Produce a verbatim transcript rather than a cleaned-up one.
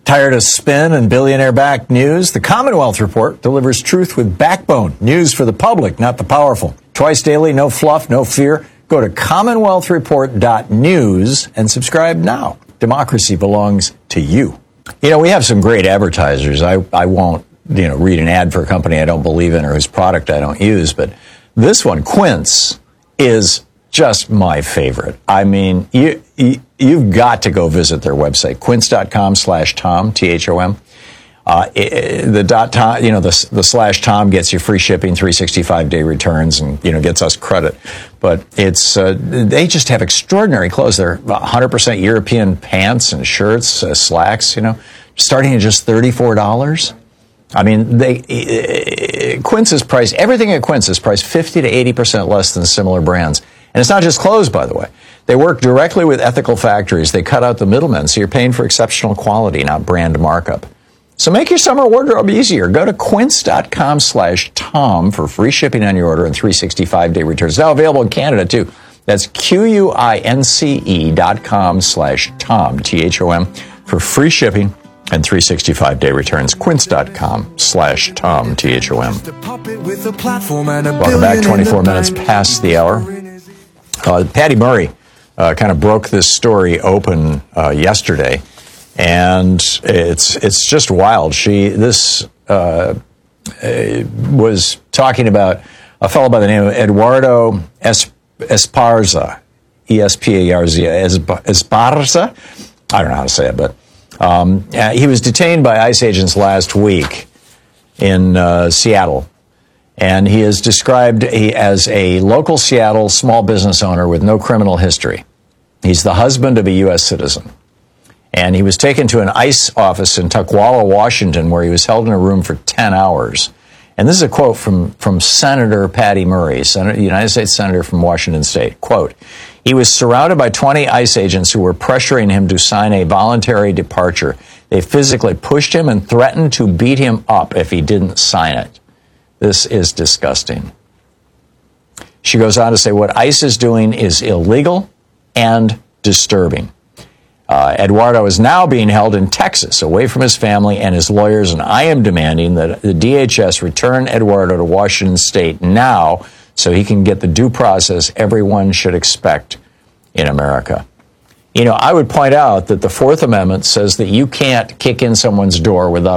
Tired of spin and billionaire-backed news? The Commonwealth Report delivers truth with backbone. News for the public, not the powerful. Twice daily, no fluff, no fear. Go to commonwealth report dot news and subscribe now. Democracy belongs to you. You know, we have some great advertisers. I, I won't, you know, read an ad for a company I don't believe in or whose product I don't use, but this one, Quince, is just my favorite. I mean, you, you, you've got to go visit their website, quince.com slash Tom, T H O M. Uh, it, the dot Tom, you know, the, the slash Tom gets you free shipping, three hundred sixty-five day returns, and, you know, gets us credit. But it's, uh, they just have extraordinary clothes. They're one hundred percent European pants and shirts, uh, slacks, you know, starting at just thirty-four dollars. I mean, they, uh, Quince is priced, everything at Quince is priced fifty to eighty percent less than similar brands. And it's not just clothes, by the way. They work directly with ethical factories. They cut out the middlemen, so you're paying for exceptional quality, not brand markup. So make your summer wardrobe easier. Go to quince.com slash Tom for free shipping on your order and three hundred sixty-five day returns. Now available in Canada, too. That's Q-U-I-N-C-E dot com slash Tom, T H O M, for free shipping and three hundred sixty-five day returns. Quince.com slash Tom, T H O M. Welcome back, twenty-four minutes past the hour. Uh, Patty Murray uh, kind of broke this story open uh, yesterday. And it's it's just wild. She this uh, was talking about a fellow by the name of Eduardo Esparza, E S P A R Z A, Esparza. I don't know how to say it, but um, he was detained by ICE agents last week in uh, Seattle, and he is described as a local Seattle small business owner with no criminal history. He's the husband of a U S citizen. And he was taken to an ICE office in Tukwila, Washington, where he was held in a room for ten hours. And this is a quote from, from Senator Patty Murray, Senator, United States Senator from Washington State. Quote, he was surrounded by twenty ICE agents who were pressuring him to sign a voluntary departure. They physically pushed him and threatened to beat him up if he didn't sign it. This is disgusting. She goes on to say what ICE is doing is illegal and disturbing. Uh, Eduardo is now being held in Texas, away from his family and his lawyers, and I am demanding that the D H S return Eduardo to Washington State now so he can get the due process everyone should expect in America. You know, I would point out that the Fourth Amendment says that you can't kick in someone's door without